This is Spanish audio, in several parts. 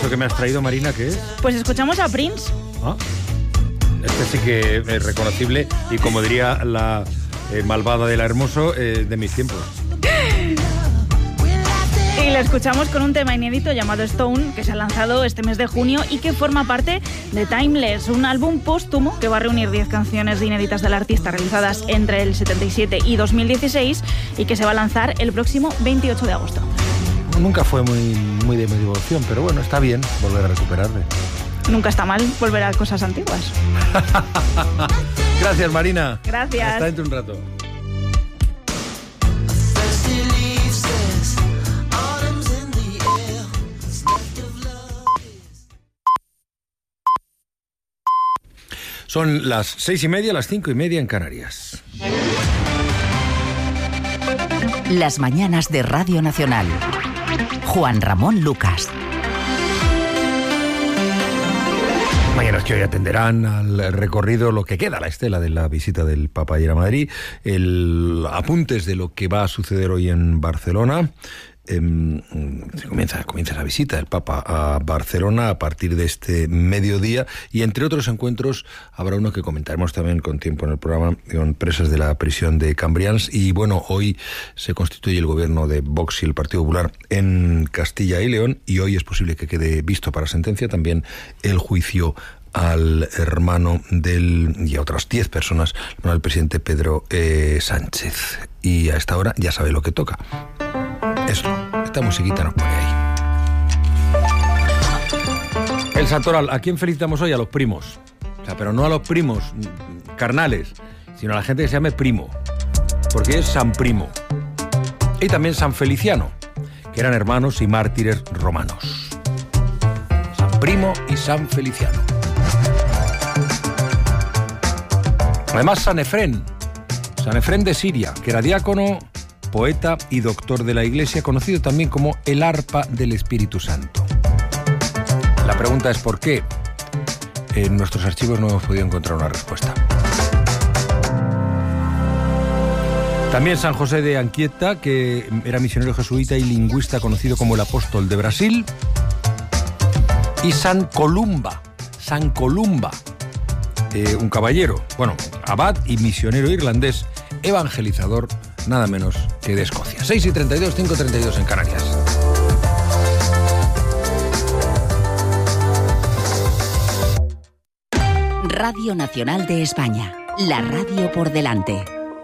¿Esto que me has traído, Marina, qué es? Pues escuchamos a Prince. ¿Ah? Este sí que es reconocible y, como diría la malvada de la Hermoso, de mis tiempos. Y lo escuchamos con un tema inédito llamado Stone, que se ha lanzado este mes de junio y que forma parte de Timeless, un álbum póstumo que va a reunir 10 canciones inéditas del artista realizadas entre el 77 y 2016 y que se va a lanzar el próximo 28 de agosto. Nunca fue muy de mi devoción, pero bueno, está bien volver a recuperarle. Nunca está mal volver a cosas antiguas. Gracias, Marina. Gracias. Hasta dentro un rato. Son las 6:30, las 5:30 en Canarias. Las mañanas de Radio Nacional. Juan Ramón Lucas. Mañanas que hoy atenderán al recorrido, lo que queda, la estela de la visita del Papa ayer a Madrid, el apuntes de lo que va a suceder hoy en Barcelona. Comienza la visita del Papa a Barcelona a partir de este mediodía y, entre otros encuentros, habrá uno que comentaremos también con tiempo en el programa, con presas de la prisión de Cambrians. Y bueno, hoy se constituye el gobierno de Vox y el Partido Popular en Castilla y León, y hoy es posible que quede visto para sentencia también el juicio al hermano y a otras 10 personas, al presidente Pedro Sánchez. Y a esta hora ya sabe lo que toca. Esta musiquita nos pone ahí. El Santoral. ¿A quién felicitamos hoy? A los primos. O sea, pero no a los primos carnales, sino a la gente que se llame primo, porque es San Primo. Y también San Feliciano, que eran hermanos y mártires romanos. San Primo y San Feliciano. Además, San Efrén de Siria, que era diácono, poeta y doctor de la Iglesia, conocido también como el arpa del Espíritu Santo. La pregunta es ¿por qué? En nuestros archivos no hemos podido encontrar una respuesta. También San José de Anchieta, que era misionero jesuita y lingüista conocido como el apóstol de Brasil. Y San Columba, un caballero, abad y misionero irlandés, evangelizador, nada menos que de Escocia. 6:32, 5:32 en Canarias. Radio Nacional de España. La radio por delante.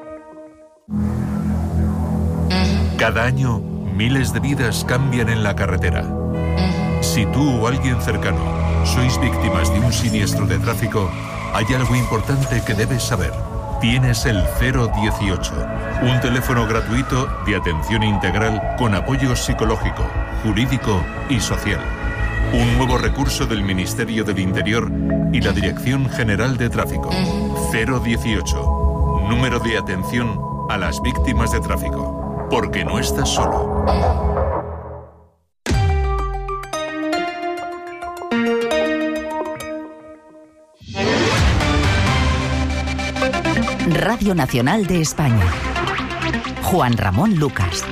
Cada año, miles de vidas cambian en la carretera. Si tú o alguien cercano sois víctimas de un siniestro de tráfico, hay algo importante que debes saber. Tienes el 018, un teléfono gratuito de atención integral con apoyo psicológico, jurídico y social. Un nuevo recurso del Ministerio del Interior y la Dirección General de Tráfico. 018, número de atención a las víctimas de tráfico. Porque no estás solo. Radio Nacional de España. Juan Ramón Lucas.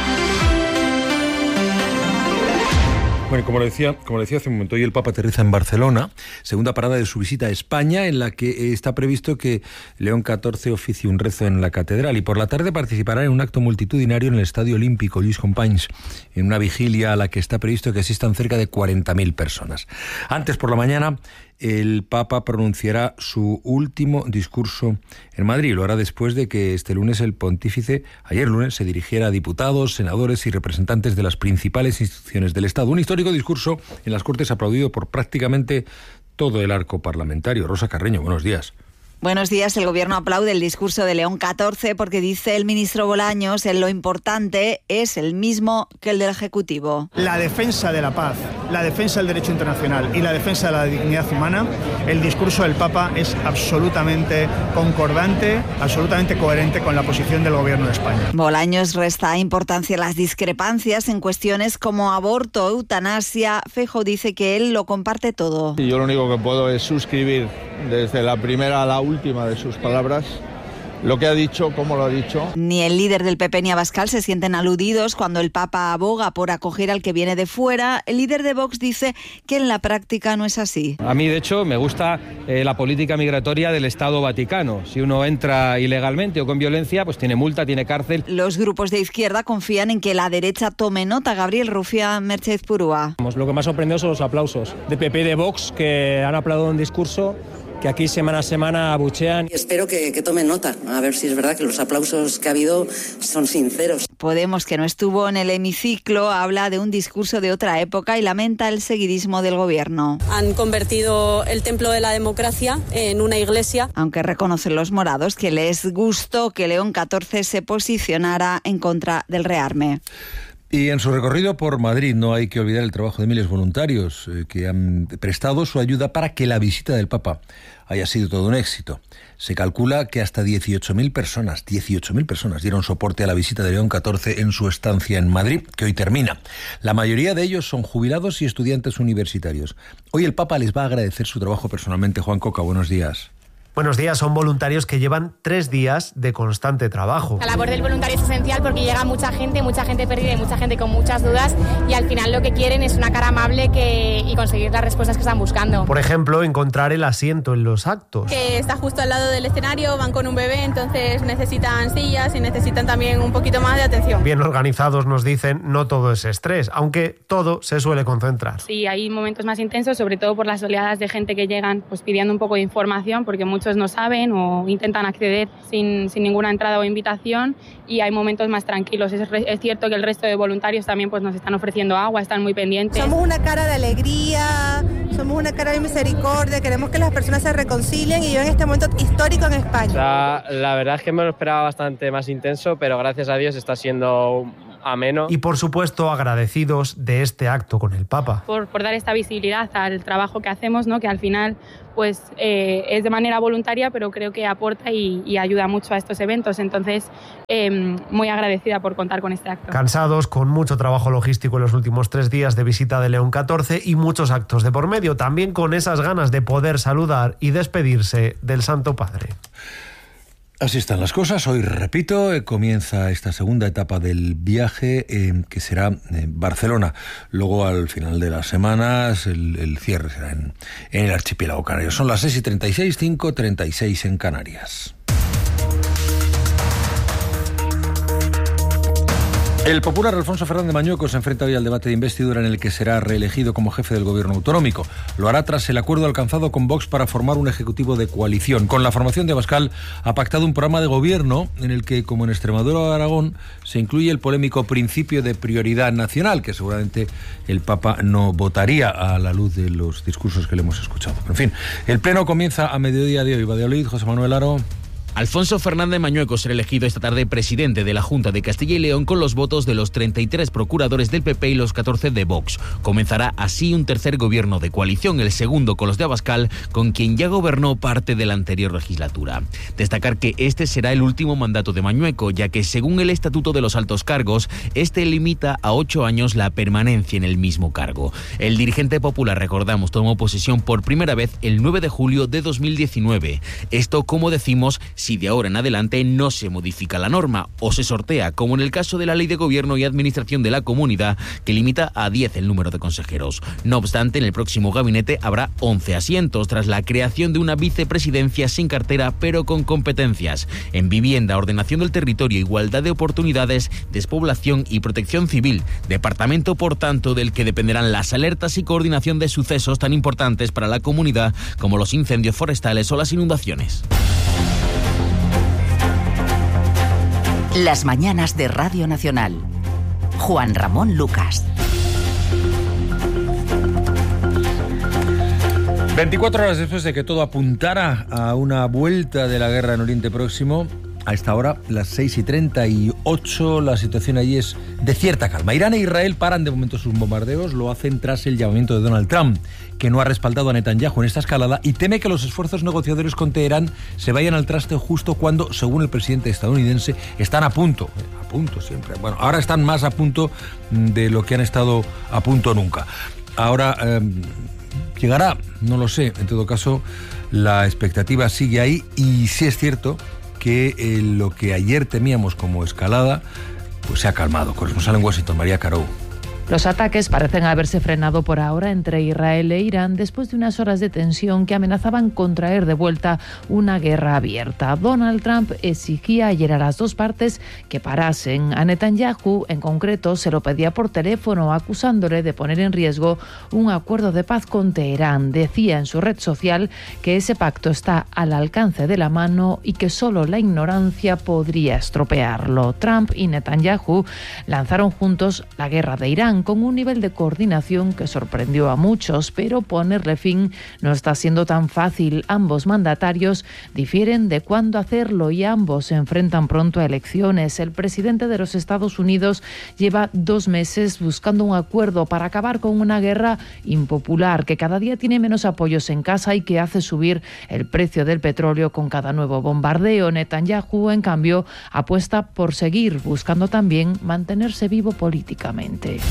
Bueno, como le decía hace un momento, hoy el Papa aterriza en Barcelona, segunda parada de su visita a España, en la que está previsto que León XIV oficie un rezo en la catedral, y por la tarde participará en un acto multitudinario en el Estadio Olímpico Lluís Companys, en una vigilia a la que está previsto que asistan cerca de 40.000 personas. Antes, por la mañana, el Papa pronunciará su último discurso en Madrid. Lo hará después de que este lunes el pontífice, ayer lunes, se dirigiera a diputados, senadores y representantes de las principales instituciones del Estado. Un histórico discurso en las Cortes aplaudido por prácticamente todo el arco parlamentario. Rosa Carreño, buenos días. Buenos días. El Gobierno aplaude el discurso de León XIV porque dice el ministro Bolaños en lo importante es el mismo que el del Ejecutivo. La defensa de la paz, la defensa del derecho internacional y la defensa de la dignidad humana, el discurso del Papa es absolutamente concordante, absolutamente coherente con la posición del Gobierno de España. Bolaños resta importancia a las discrepancias en cuestiones como aborto, eutanasia. Feijóo dice que él lo comparte todo. Yo lo único que puedo es suscribir desde la primera a la última de sus palabras, lo que ha dicho, cómo lo ha dicho. Ni el líder del PP ni Abascal se sienten aludidos cuando el Papa aboga por acoger al que viene de fuera. El líder de Vox dice que en la práctica no es así. A mí, de hecho, me gusta la política migratoria del Estado Vaticano. Si uno entra ilegalmente o con violencia, pues tiene multa, tiene cárcel. Los grupos de izquierda confían en que la derecha tome nota. Gabriel Rufián, Merchez Purúa. Lo que más sorprendió son los aplausos de PP y de Vox, que han aplaudido un discurso que aquí semana a semana abuchean. Espero que tomen nota, a ver si es verdad que los aplausos que ha habido son sinceros. Podemos, que no estuvo en el hemiciclo, habla de un discurso de otra época y lamenta el seguidismo del gobierno. Han convertido el templo de la democracia en una iglesia. Aunque reconocen los morados que les gustó que León XIV se posicionara en contra del rearme. Y en su recorrido por Madrid no hay que olvidar el trabajo de miles de voluntarios que han prestado su ayuda para que la visita del Papa haya sido todo un éxito. Se calcula que hasta 18.000 personas dieron soporte a la visita de León XIV en su estancia en Madrid, que hoy termina. La mayoría de ellos son jubilados y estudiantes universitarios. Hoy el Papa les va a agradecer su trabajo personalmente. Juan Coca, buenos días. Buenos días, son voluntarios que llevan 3 días de constante trabajo. La labor del voluntario es esencial porque llega mucha gente perdida y mucha gente con muchas dudas y al final lo que quieren es una cara amable y conseguir las respuestas que están buscando. Por ejemplo, encontrar el asiento en los actos. Que está justo al lado del escenario, van con un bebé, entonces necesitan sillas y necesitan también un poquito más de atención. Bien organizados, nos dicen, no todo es estrés, aunque todo se suele concentrar. Sí, hay momentos más intensos, sobre todo por las oleadas de gente que llegan pues pidiendo un poco de información, porque muchos no saben o intentan acceder sin ninguna entrada o invitación, y hay momentos más tranquilos. Es cierto que el resto de voluntarios también pues nos están ofreciendo agua, están muy pendientes. Somos una cara de alegría, somos una cara de misericordia, queremos que las personas se reconcilien y yo en este momento histórico en España. La verdad es que me lo esperaba bastante más intenso, pero gracias a Dios está siendo ameno. Y por supuesto agradecidos de este acto con el Papa. Por dar esta visibilidad al trabajo que hacemos, ¿no? Que al final pues es de manera voluntaria, pero creo que aporta y ayuda mucho a estos eventos. Entonces, muy agradecida por contar con este acto. Cansados, con mucho trabajo logístico en los últimos 3 días de visita de León XIV y muchos actos de por medio, también con esas ganas de poder saludar y despedirse del Santo Padre. Así están las cosas. Hoy, repito, comienza esta segunda etapa del viaje que será en Barcelona. Luego, al final de las semanas, el cierre será en el archipiélago canario. Son las 6:36, 5:36 en Canarias. El popular Alfonso Fernández Mañueco se enfrenta hoy al debate de investidura en el que será reelegido como jefe del gobierno autonómico. Lo hará tras el acuerdo alcanzado con Vox para formar un ejecutivo de coalición. Con la formación de Abascal ha pactado un programa de gobierno en el que, como en Extremadura o Aragón, se incluye el polémico principio de prioridad nacional, que seguramente el Papa no votaría a la luz de los discursos que le hemos escuchado. Pero, en fin, el pleno comienza a mediodía de hoy. Valladolid, José Manuel Aro. Alfonso Fernández Mañueco será elegido esta tarde presidente de la Junta de Castilla y León con los votos de los 33 procuradores del PP y los 14 de Vox. Comenzará así un tercer gobierno de coalición, el segundo con los de Abascal, con quien ya gobernó parte de la anterior legislatura. Destacar que este será el último mandato de Mañueco, ya que según el Estatuto de los Altos Cargos, este limita a 8 años la permanencia en el mismo cargo. El dirigente popular, recordamos, tomó posesión por primera vez el 9 de julio de 2019. Esto, como decimos, si de ahora en adelante no se modifica la norma o se sortea, como en el caso de la Ley de Gobierno y Administración de la Comunidad, que limita a 10 el número de consejeros. No obstante, en el próximo gabinete habrá 11 asientos, tras la creación de una vicepresidencia sin cartera, pero con competencias en vivienda, ordenación del territorio, igualdad de oportunidades, despoblación y protección civil. Departamento, por tanto, del que dependerán las alertas y coordinación de sucesos tan importantes para la comunidad como los incendios forestales o las inundaciones. Las mañanas de Radio Nacional. Juan Ramón Lucas. 24 horas después de que todo apuntara a una vuelta de la guerra en Oriente Próximo, a esta hora, las 6:38, la situación allí es de cierta calma. Irán e Israel paran de momento sus bombardeos, lo hacen tras el llamamiento de Donald Trump, que no ha respaldado a Netanyahu en esta escalada y teme que los esfuerzos negociadores con Teherán se vayan al traste justo cuando, según el presidente estadounidense, están a punto siempre. Bueno, ahora están más a punto de lo que han estado a punto nunca. Ahora, ¿llegará? No lo sé. En todo caso, la expectativa sigue ahí y sí es cierto que lo que ayer temíamos como escalada pues se ha calmado. Corresponsal en Washington, María Carou. Los ataques parecen haberse frenado por ahora entre Israel e Irán después de unas horas de tensión que amenazaban con traer de vuelta una guerra abierta. Donald Trump exigía ayer a las dos partes que parasen. A Netanyahu, en concreto, se lo pedía por teléfono, acusándole de poner en riesgo un acuerdo de paz con Teherán. Decía en su red social que ese pacto está al alcance de la mano y que solo la ignorancia podría estropearlo. Trump y Netanyahu lanzaron juntos la guerra de Irán, con un nivel de coordinación que sorprendió a muchos, pero ponerle fin no está siendo tan fácil. Ambos mandatarios difieren de cuándo hacerlo y ambos se enfrentan pronto a elecciones. El presidente de los Estados Unidos lleva 2 meses buscando un acuerdo para acabar con una guerra impopular que cada día tiene menos apoyos en casa y que hace subir el precio del petróleo con cada nuevo bombardeo. Netanyahu, en cambio, apuesta por seguir buscando también mantenerse vivo políticamente.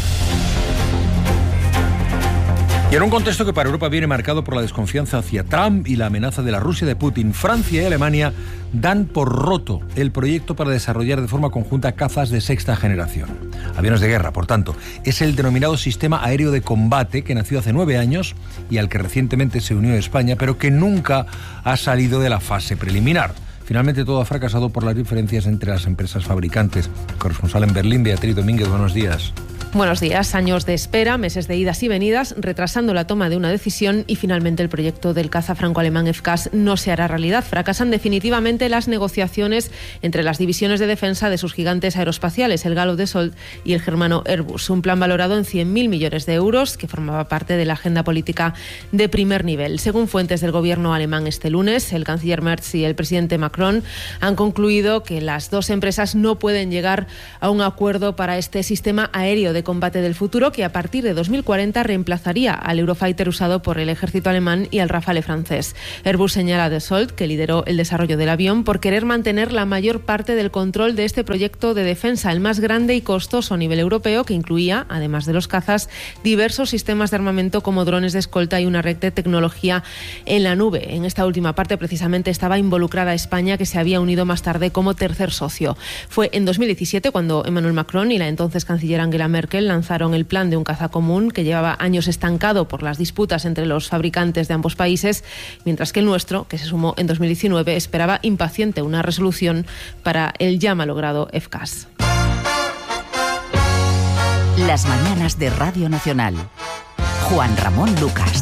Y en un contexto que para Europa viene marcado por la desconfianza hacia Trump y la amenaza de la Rusia de Putin, Francia y Alemania dan por roto el proyecto para desarrollar de forma conjunta cazas de 6ª generación. Aviones de guerra, por tanto. Es el denominado Sistema Aéreo de Combate, que nació hace 9 años y al que recientemente se unió España, pero que nunca ha salido de la fase preliminar. Finalmente todo ha fracasado por las diferencias entre las empresas fabricantes. Corresponsal en Berlín, Beatriz Domínguez, buenos días. Buenos días. Años de espera, meses de idas y venidas, retrasando la toma de una decisión y finalmente el proyecto del caza franco-alemán FCAS no se hará realidad. Fracasan definitivamente las negociaciones entre las divisiones de defensa de sus gigantes aeroespaciales, el Galo Dassault y el germano Airbus. Un plan valorado en 100.000 millones de euros que formaba parte de la agenda política de primer nivel. Según fuentes del gobierno alemán este lunes, el canciller Merz y el presidente Macron han concluido que las dos empresas no pueden llegar a un acuerdo para este sistema aéreo de combate del futuro que a partir de 2040 reemplazaría al Eurofighter usado por el ejército alemán y al Rafale francés. Airbus señala a Dassault, que lideró el desarrollo del avión, por querer mantener la mayor parte del control de este proyecto de defensa, el más grande y costoso a nivel europeo, que incluía, además de los cazas, diversos sistemas de armamento como drones de escolta y una red de tecnología en la nube. En esta última parte precisamente estaba involucrada España, que se había unido más tarde como tercer socio. Fue en 2017 cuando Emmanuel Macron y la entonces canciller Angela Merkel lanzaron el plan de un caza común que llevaba años estancado por las disputas entre los fabricantes de ambos países, mientras que el nuestro, que se sumó en 2019, esperaba impaciente una resolución para el ya malogrado FCAS. Las mañanas de Radio Nacional. Juan Ramón Lucas.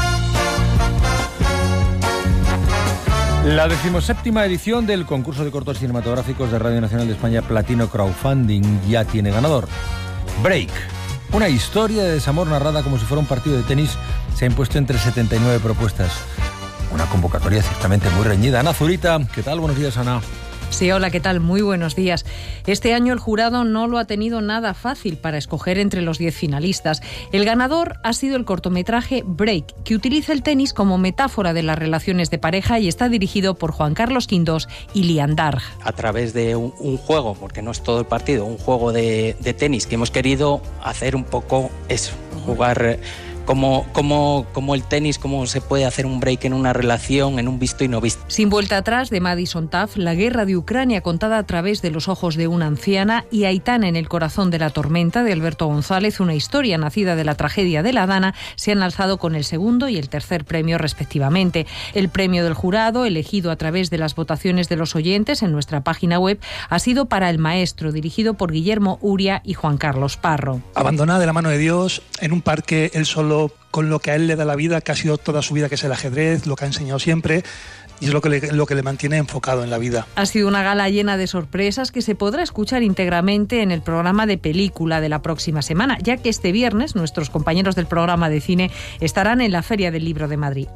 La 17ª edición del concurso de cortos cinematográficos de Radio Nacional de España Platino Crowdfunding ya tiene ganador. Break, una historia de desamor narrada como si fuera un partido de tenis, se ha impuesto entre 79 propuestas. Una convocatoria ciertamente muy reñida. Ana Zurita, ¿qué tal? Buenos días, Ana. Sí, hola, ¿qué tal? Muy buenos días. Este año el jurado no lo ha tenido nada fácil para escoger entre los 10 finalistas. El ganador ha sido el cortometraje Break, que utiliza el tenis como metáfora de las relaciones de pareja y está dirigido por Juan Carlos Quindós y Lian Darg. A través de un juego, porque no es todo el partido, un juego de tenis que hemos querido hacer un poco eso, jugar como el tenis, cómo se puede hacer un break en una relación, en un visto y no visto. Sin vuelta atrás, de Madison Taft, la guerra de Ucrania contada a través de los ojos de una anciana, y Aitana en el corazón de la tormenta, de Alberto González, una historia nacida de la tragedia de La Dana, se han alzado con el segundo y el tercer premio respectivamente. El premio del jurado, elegido a través de las votaciones de los oyentes en nuestra página web, ha sido para El Maestro, dirigido por Guillermo Uria y Juan Carlos Parro. Abandonada de la mano de Dios, en un parque, él solo con lo que a él le da la vida, que ha sido toda su vida, que es el ajedrez, lo que ha enseñado siempre, y es lo que le mantiene enfocado en la vida. Ha sido una gala llena de sorpresas que se podrá escuchar íntegramente en el programa de película de la próxima semana, ya que este viernes nuestros compañeros del programa de cine estarán en la Feria del Libro de Madrid.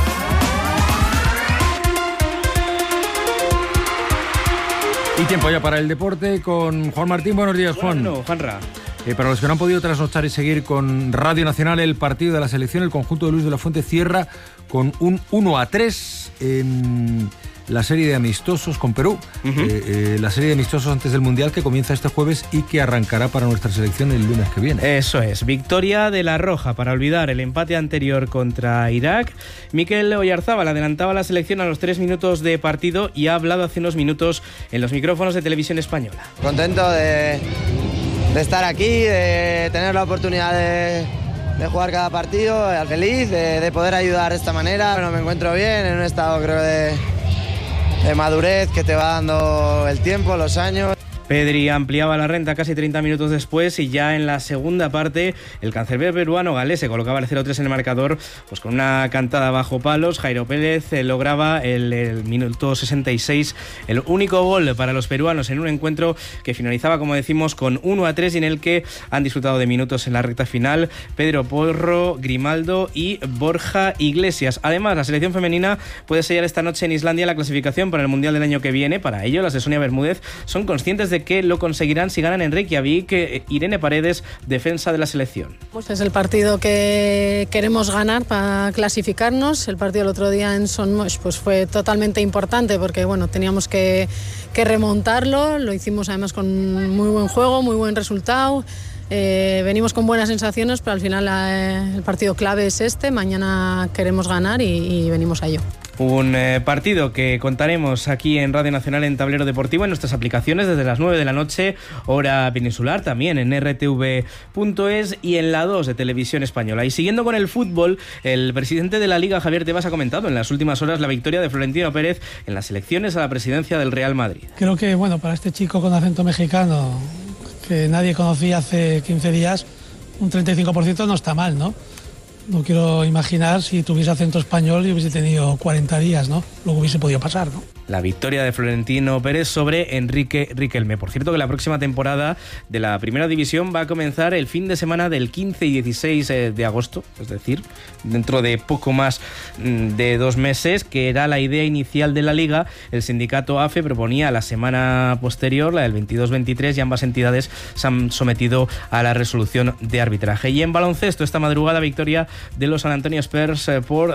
Y tiempo ya para el deporte con Juan Martín. Buenos días, Juan. Bueno, Juanra. Para los que no han podido trasnochar y seguir con Radio Nacional el partido de la selección, el conjunto de Luis de la Fuente cierra con un 1-3 en la serie de amistosos con Perú. La serie de amistosos antes del Mundial que comienza este jueves y que arrancará para nuestra selección el lunes que viene. Eso es, victoria de la Roja para olvidar el empate anterior contra Irak. Mikel Oyarzábal adelantaba la selección a los 3 minutos de partido y ha hablado hace unos minutos en los micrófonos de Televisión Española. Contento de estar aquí, de tener la oportunidad de jugar cada partido, feliz de poder ayudar de esta manera. Bueno, me encuentro bien, en un estado creo de madurez que te va dando el tiempo, los años. Pedri ampliaba la renta casi 30 minutos después y ya en la segunda parte el cancerbero peruano Galés se colocaba el 0-3 en el marcador, pues con una cantada bajo palos. Jairo Pérez lograba el minuto 66 el único gol para los peruanos en un encuentro que finalizaba, como decimos, con 1-3 y en el que han disfrutado de minutos en la recta final Pedro Porro, Grimaldo y Borja Iglesias. Además, la selección femenina puede sellar esta noche en Islandia la clasificación para el Mundial del año que viene. Para ello, las de Sonia Bermúdez son conscientes de que lo conseguirán si ganan en Reykjavik. Irene Paredes, defensa de la selección. Pues es el partido que queremos ganar para clasificarnos. El partido el otro día en Son Moix pues fue totalmente importante porque bueno, teníamos que remontarlo. Lo hicimos además con muy buen juego, muy buen resultado. Venimos con buenas sensaciones, pero al final el partido clave es este. Mañana queremos ganar y venimos a ello. Un partido que contaremos aquí en Radio Nacional en Tablero Deportivo, en nuestras aplicaciones desde las 9 de la noche, hora peninsular, también en rtv.es y en la 2 de Televisión Española. Y siguiendo con el fútbol, el presidente de la Liga, Javier Tebas, ha comentado en las últimas horas la victoria de Florentino Pérez en las elecciones a la presidencia del Real Madrid. Creo que, bueno, para este chico con acento mexicano, que nadie conocía hace 15 días, un 35% no está mal, ¿no? No quiero imaginar si tuviese acento español y hubiese tenido 40 días, ¿no? Luego hubiese podido pasar, ¿no? La victoria de Florentino Pérez sobre Enrique Riquelme. Por cierto, que la próxima temporada de la Primera División va a comenzar el fin de semana del 15 y 16 de agosto, es decir, dentro de poco más de 2 meses, que era la idea inicial de la Liga. El sindicato AFE proponía la semana posterior, la del 22-23, y ambas entidades se han sometido a la resolución de arbitraje. Y en baloncesto, esta madrugada, victoria de los San Antonio Spurs por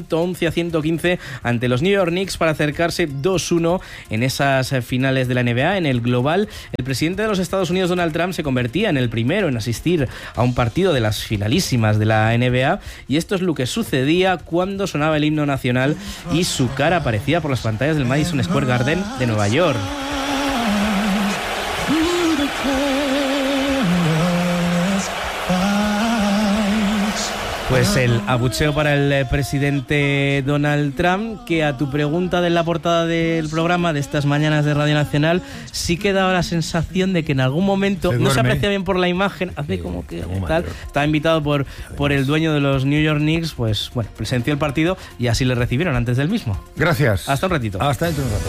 111-115 ante los New York Knicks para acercarse 2-1 en esas finales de la NBA. En el global, el presidente de los Estados Unidos, Donald Trump, se convertía en el primero en asistir a un partido de las finalísimas de la NBA, y esto es lo que sucedía cuando sonaba el himno nacional y su cara aparecía por las pantallas del Madison Square Garden de Nueva York. Pues el abucheo para el presidente Donald Trump, que a tu pregunta de la portada del programa de estas mañanas de Radio Nacional, sí que daba la sensación de que en algún momento, no se aprecia bien por la imagen, hace como que tal, estaba invitado por el dueño de los New York Knicks, pues bueno, presenció el partido y así le recibieron antes del mismo. Gracias. Hasta un ratito. Hasta dentro de un rato.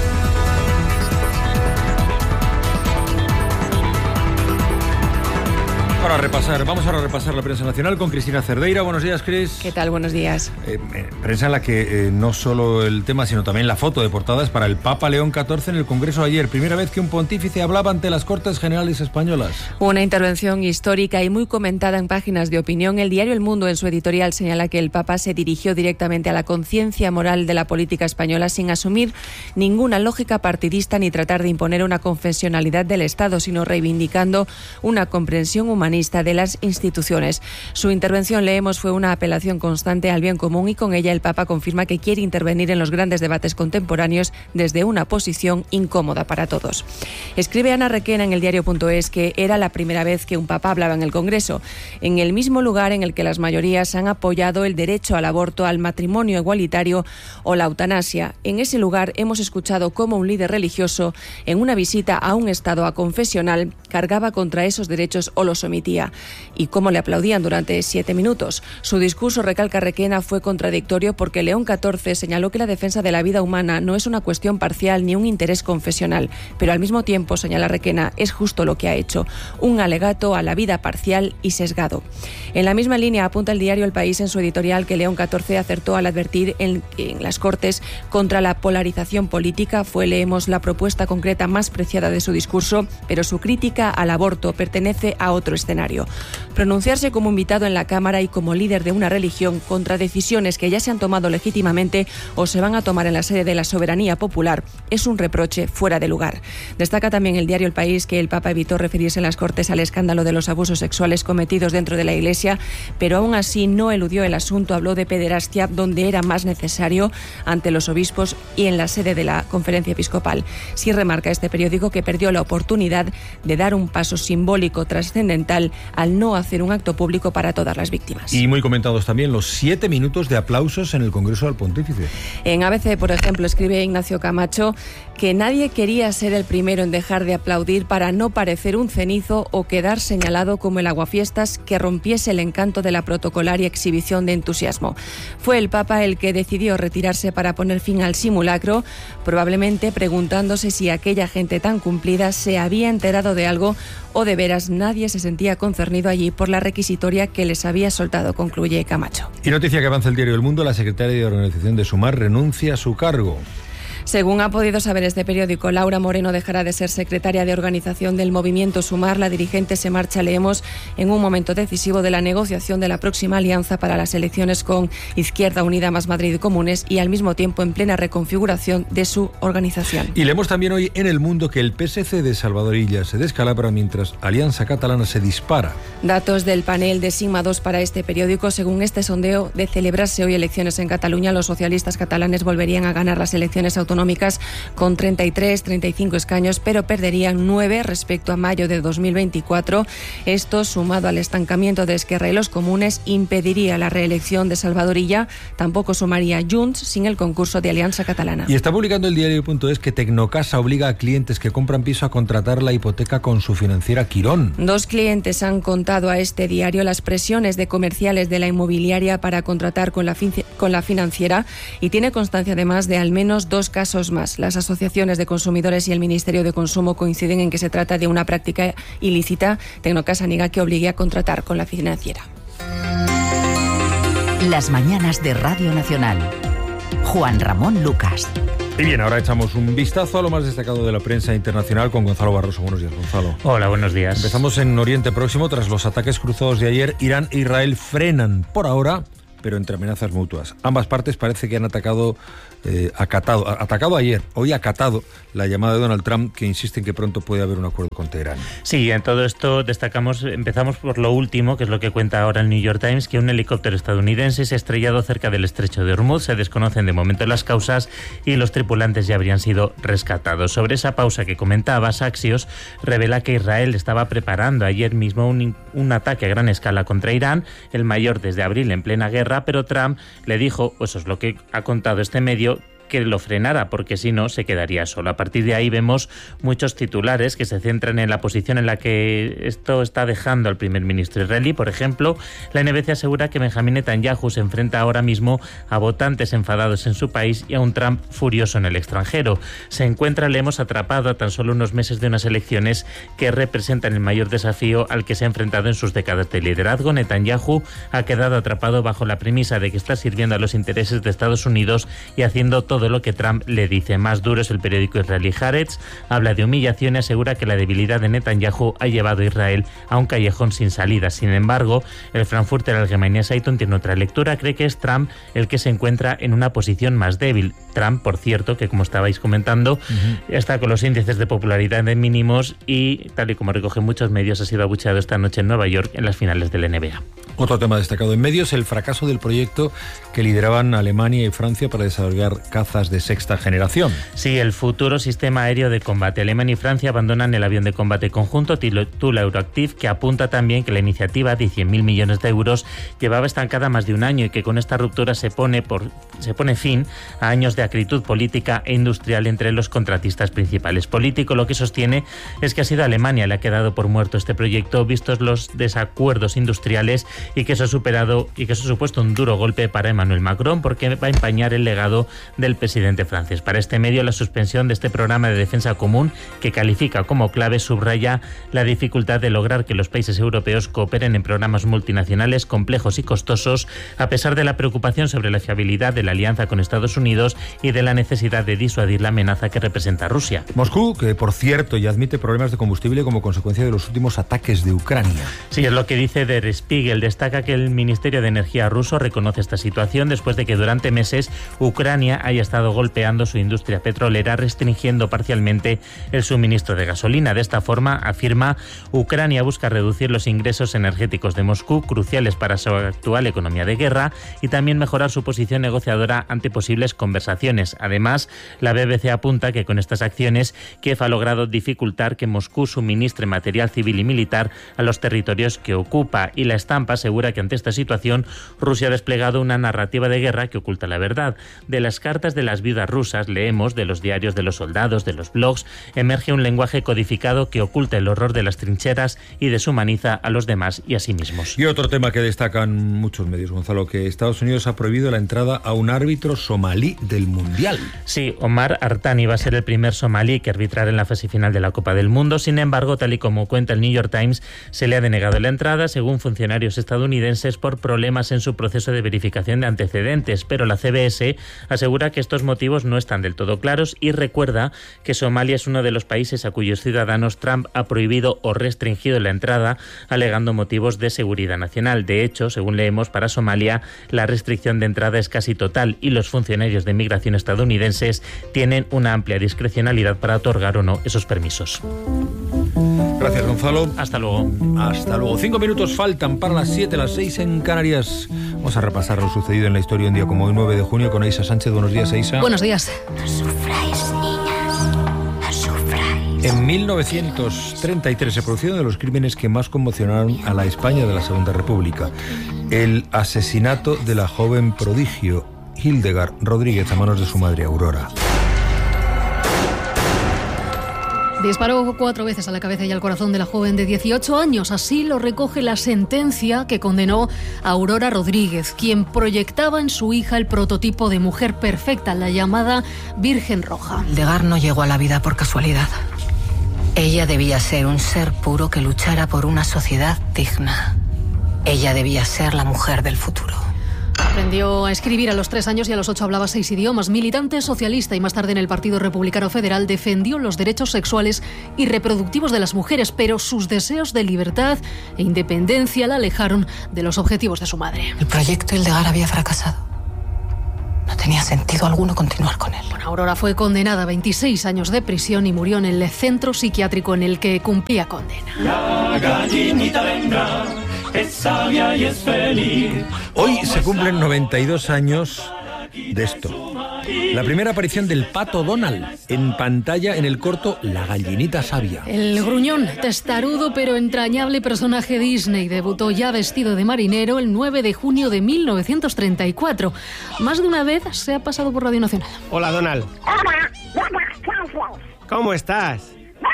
Vamos a repasar la prensa nacional con Cristina Cerdeira. Buenos días, Cris. ¿Qué tal? Buenos días. Prensa en la que no solo el tema, sino también la foto de portada es para el Papa León XIV en el Congreso ayer. Primera vez que un pontífice hablaba ante las Cortes Generales españolas. Una intervención histórica y muy comentada en páginas de opinión. El diario El Mundo, en su editorial, señala que el Papa se dirigió directamente a la conciencia moral de la política española sin asumir ninguna lógica partidista ni tratar de imponer una confesionalidad del Estado, sino reivindicando una comprensión humanista de las instituciones. Su intervención, leemos, fue una apelación constante al bien común y con ella el Papa confirma que quiere intervenir en los grandes debates contemporáneos desde una posición incómoda para todos. Escribe Ana Requena en el diario.es que era la primera vez que un Papa hablaba en el Congreso, en el mismo lugar en el que las mayorías han apoyado el derecho al aborto, al matrimonio igualitario o la eutanasia. En ese lugar hemos escuchado cómo un líder religioso, en una visita a un estado aconfesional, cargaba contra esos derechos o los omitía, y cómo le aplaudían durante 7 minutos. Su discurso, recalca Requena, fue contradictorio porque León XIV señaló que la defensa de la vida humana no es una cuestión parcial ni un interés confesional, pero al mismo tiempo, señala Requena, es justo lo que ha hecho, un alegato a la vida parcial y sesgado. En la misma línea apunta el diario El País en su editorial que León XIV acertó al advertir en las Cortes contra la polarización política. Fue, leemos, la propuesta concreta más preciada de su discurso, pero su crítica al aborto pertenece a otro escenario. escenario. Pronunciarse como invitado en la Cámara y como líder de una religión contra decisiones que ya se han tomado legítimamente o se van a tomar en la sede de la soberanía popular es un reproche fuera de lugar. Destaca también el diario El País que el Papa evitó referirse en las Cortes al escándalo de los abusos sexuales cometidos dentro de la Iglesia, pero aún así no eludió el asunto, habló de pederastia donde era más necesario, ante los obispos y en la sede de la Conferencia Episcopal. Sí remarca este periódico que perdió la oportunidad de dar un paso simbólico trascendental al no hacer un acto público para todas las víctimas. Y muy comentados también los 7 minutos de aplausos en el Congreso del Pontífice. En ABC, por ejemplo, escribe Ignacio Camacho que nadie quería ser el primero en dejar de aplaudir para no parecer un cenizo o quedar señalado como el aguafiestas que rompiese el encanto de la protocolaria exhibición de entusiasmo. Fue el Papa el que decidió retirarse para poner fin al simulacro, probablemente preguntándose si aquella gente tan cumplida se había enterado de algo o de veras nadie se sentía concernido allí por la requisitoria que les había soltado, concluye Camacho. Y noticia que avanza el diario El Mundo, la secretaria de organización de Sumar renuncia a su cargo. Según ha podido saber este periódico, Laura Moreno dejará de ser secretaria de organización del movimiento Sumar. La dirigente se marcha, leemos, en un momento decisivo de la negociación de la próxima alianza para las elecciones con Izquierda Unida más Madrid Comunes y al mismo tiempo en plena reconfiguración de su organización. Y leemos también hoy en El Mundo que el PSC de Salvador Illa se descalabra mientras Alianza Catalana se dispara. Datos del panel de Sigma 2 para este periódico. Según este sondeo, de celebrarse hoy elecciones en Cataluña, los socialistas catalanes volverían a ganar las elecciones autonómicas con 33-35 escaños, pero perderían 9 respecto a mayo de 2024. Esto, sumado al estancamiento de Esquerra y los Comunes, impediría la reelección de Salvador Illa. Tampoco sumaría Junts sin el concurso de Alianza Catalana. Y está publicando el diario.es que Tecnocasa obliga a clientes que compran piso a contratar la hipoteca con su financiera Quirón. 2 clientes han contado a este diario las presiones de comerciales de la inmobiliaria para contratar con la financiera y tiene constancia además de al menos 2 casos más. Las asociaciones de consumidores y el Ministerio de Consumo coinciden en que se trata de una práctica ilícita. Tecnocasa niega que obligue a contratar con la financiera. Las mañanas de Radio Nacional. Juan Ramón Lucas. Y bien, ahora echamos un vistazo a lo más destacado de la prensa internacional con Gonzalo Barroso. Buenos días, Gonzalo. Hola, buenos días. Empezamos en Oriente Próximo. Tras los ataques cruzados de ayer, Irán e Israel frenan por ahora, pero entre amenazas mutuas. Ambas partes parece que han atacado ayer, hoy acatado la llamada de Donald Trump, que insiste en que pronto puede haber un acuerdo con Teherán. Sí, en todo esto empezamos por lo último, que es lo que cuenta ahora el New York Times, que un helicóptero estadounidense se ha estrellado cerca del estrecho de Hormuz. Se desconocen de momento las causas y los tripulantes ya habrían sido rescatados. Sobre esa pausa que comentaba, Axios revela que Israel estaba preparando ayer mismo un ataque a gran escala contra Irán, el mayor desde abril en plena guerra, pero Trump le dijo, eso es lo que ha contado este medio, que lo frenara, porque si no se quedaría solo. A partir de ahí vemos muchos titulares que se centran en la posición en la que esto está dejando al primer ministro israelí. Por ejemplo, la NBC asegura que Benjamín Netanyahu se enfrenta ahora mismo a votantes enfadados en su país y a un Trump furioso en el extranjero. Se encuentra, le hemos atrapado a tan solo unos meses de unas elecciones que representan el mayor desafío al que se ha enfrentado en sus décadas de liderazgo. Netanyahu ha quedado atrapado bajo la premisa de que está sirviendo a los intereses de Estados Unidos y haciendo todo lo que Trump le dice. Más duro es el periódico israelí Haaretz. Habla de humillación y asegura que la debilidad de Netanyahu ha llevado a Israel a un callejón sin salida. Sin embargo, el Frankfurter Allgemeine Zeitung tiene otra lectura. Cree que es Trump el que se encuentra en una posición más débil. Trump, por cierto, que como estabais comentando, está con los índices de popularidad de mínimos y, tal y como recogen muchos medios, ha sido abucheado esta noche en Nueva York en las finales del NBA. Otro tema destacado en medios, el fracaso del proyecto que lideraban Alemania y Francia para desarrollar cazas de sexta generación. Sí, el futuro sistema aéreo de combate. Alemania y Francia abandonan el avión de combate conjunto Tula Euroactiv, que apunta también que la iniciativa de 100.000 millones de euros llevaba estancada más de un año y que con esta ruptura se pone fin a años de acritud política e industrial entre los contratistas principales. Político, lo que sostiene es que ha sido Alemania la que ha dado por muerto este proyecto, vistos los desacuerdos industriales, y que eso ha supuesto un duro golpe para Emmanuel Macron, porque va a empañar el legado del el presidente francés. Para este medio, la suspensión de este programa de defensa común, que califica como clave, subraya la dificultad de lograr que los países europeos cooperen en programas multinacionales complejos y costosos, a pesar de la preocupación sobre la fiabilidad de la alianza con Estados Unidos y de la necesidad de disuadir la amenaza que representa Rusia. Moscú, que por cierto ya admite problemas de combustible como consecuencia de los últimos ataques de Ucrania. Sí, es lo que dice Der Spiegel. Destaca que el Ministerio de Energía ruso reconoce esta situación después de que durante meses Ucrania haya estado golpeando su industria petrolera, restringiendo parcialmente el suministro de gasolina. De esta forma, afirma, Ucrania busca reducir los ingresos energéticos de Moscú, cruciales para su actual economía de guerra, y también mejorar su posición negociadora ante posibles conversaciones. Además, la BBC apunta que con estas acciones Kiev ha logrado dificultar que Moscú suministre material civil y militar a los territorios que ocupa, y La Estampa asegura que ante esta situación Rusia ha desplegado una narrativa de guerra que oculta la verdad. De las cartas de las viudas rusas leemos, de los diarios de los soldados, de los blogs, emerge un lenguaje codificado que oculta el horror de las trincheras y deshumaniza a los demás y a sí mismos. Y otro tema que destacan muchos medios, Gonzalo, que Estados Unidos ha prohibido la entrada a un árbitro somalí del Mundial. Sí, Omar Artani va a ser el primer somalí que arbitrará en la fase final de la Copa del Mundo. Sin embargo, tal y como cuenta el New York Times, se le ha denegado la entrada, según funcionarios estadounidenses, por problemas en su proceso de verificación de antecedentes. Pero la CBS asegura que estos motivos no están del todo claros y recuerda que Somalia es uno de los países a cuyos ciudadanos Trump ha prohibido o restringido la entrada, alegando motivos de seguridad nacional. De hecho, según leemos, para Somalia la restricción de entrada es casi total y los funcionarios de migración estadounidenses tienen una amplia discrecionalidad para otorgar o no esos permisos. Gracias, Gonzalo. Hasta luego. Hasta luego. 5 minutos faltan para las 7, las 6 en Canarias. Vamos a repasar lo sucedido en la historia un día como hoy, 9 de junio, con Eisa Sánchez. Buenos días, Eisa. Buenos días. No sufráis, niñas. No sufráis. En 1933 se produjeron uno de los crímenes que más conmocionaron a la España de la Segunda República. El asesinato de la joven prodigio Hildegard Rodríguez a manos de su madre Aurora. Disparó 4 veces a la cabeza y al corazón de la joven de 18 años. Así lo recoge la sentencia que condenó a Aurora Rodríguez, quien proyectaba en su hija el prototipo de mujer perfecta, la llamada Virgen Roja. Hildegard no llegó a la vida por casualidad. Ella debía ser un ser puro que luchara por una sociedad digna. Ella debía ser la mujer del futuro. Aprendió a escribir a los 3 años y a los 8 hablaba 6 idiomas. Militante socialista y más tarde en el Partido Republicano Federal, defendió los derechos sexuales y reproductivos de las mujeres, pero sus deseos de libertad e independencia la alejaron de los objetivos de su madre. El proyecto Hildegard había fracasado. No tenía sentido alguno continuar con él. Bueno, Aurora fue condenada a 26 años de prisión y murió en el centro psiquiátrico en el que cumplía condena. La gallinita vendrá, es sabia y es feliz. Hoy se cumplen 92 años de esto. La primera aparición del Pato Donald en pantalla en el corto La gallinita sabia. El gruñón, testarudo pero entrañable personaje Disney debutó ya vestido de marinero el 9 de junio de 1934. Más de una vez se ha pasado por Radio Nacional. Hola, Donald. ¿Cómo estás?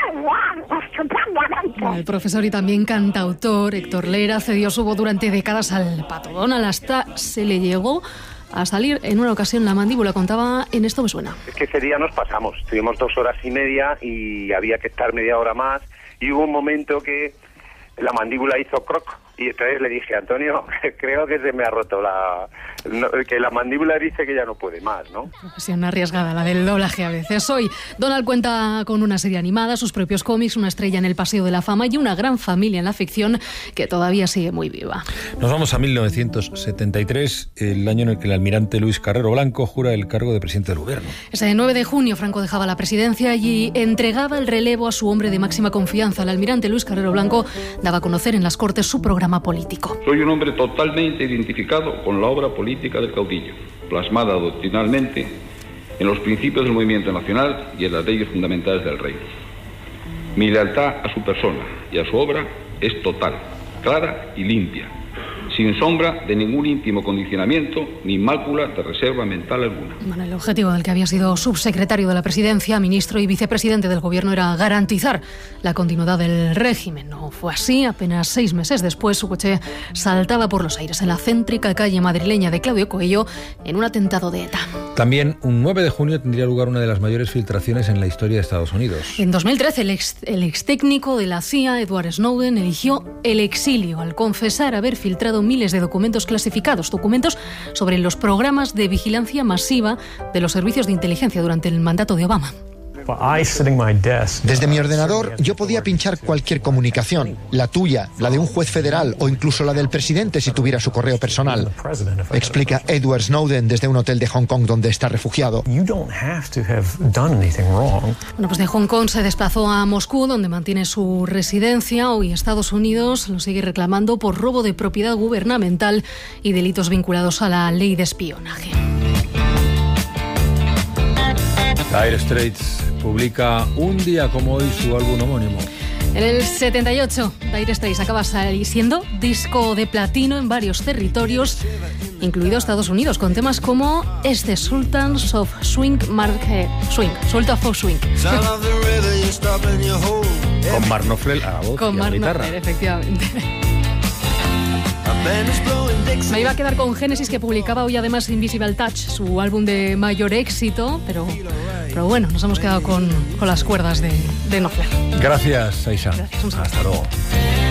El profesor y también cantautor Héctor Lera cedió su voz durante décadas al Pato Donald, hasta se le llegó a salir en una ocasión la mandíbula. Contaba en Esto me suena. Es que ese día nos pasamos, estuvimos 2 horas y media y había que estar media hora más, y hubo un momento que la mandíbula hizo croc, y entonces le dije, Antonio, creo que se me ha roto que la mandíbula dice que ya no puede más, ¿no? Profesión arriesgada la del doblaje a veces. Hoy Donald cuenta con una serie animada, sus propios cómics, una estrella en el Paseo de la Fama y una gran familia en la ficción que todavía sigue muy viva. Nos vamos a 1973, el año en el que el almirante Luis Carrero Blanco jura el cargo de presidente del gobierno. Ese 9 de junio Franco dejaba la presidencia y entregaba el relevo a su hombre de máxima confianza. El almirante Luis Carrero Blanco daba a conocer en las Cortes su programa político. Soy un hombre totalmente identificado con la obra política del caudillo, plasmada doctrinalmente en los principios del movimiento nacional y en las leyes fundamentales del reino. Mi lealtad a su persona y a su obra es total, clara y limpia, sin sombra de ningún íntimo condicionamiento ni mácula de reserva mental alguna. Bueno, el objetivo del que había sido subsecretario de la Presidencia, ministro y vicepresidente del Gobierno era garantizar la continuidad del régimen. No fue así. Apenas 6 meses después, su coche saltaba por los aires en la céntrica calle madrileña de Claudio Coello en un atentado de ETA. También un 9 de junio tendría lugar una de las mayores filtraciones en la historia de Estados Unidos. En 2013, el ex técnico de la CIA, Edward Snowden, eligió el exilio al confesar haber filtrado miles de documentos clasificados, documentos sobre los programas de vigilancia masiva de los servicios de inteligencia durante el mandato de Obama. Desde mi ordenador yo podía pinchar cualquier comunicación, la tuya, la de un juez federal o incluso la del presidente si tuviera su correo personal. Explica Edward Snowden desde un hotel de Hong Kong donde está refugiado. Bueno, pues de Hong Kong se desplazó a Moscú, donde mantiene su residencia. Hoy Estados Unidos lo sigue reclamando por robo de propiedad gubernamental y delitos vinculados a la ley de espionaje. Dire Straits publica un día como hoy su álbum homónimo. En el 78, Dire Straits acaba siendo disco de platino en varios territorios, incluido Estados Unidos, con temas como este Sultans of Swing, Sultans of Swing. Con Mark Knopfler a la voz y a la guitarra. Efectivamente. Me iba a quedar con Genesis, que publicaba hoy además Invisible Touch, su álbum de mayor éxito, pero bueno, nos hemos quedado con las cuerdas de Knopfler. Gracias, Aisha. Gracias, hasta luego.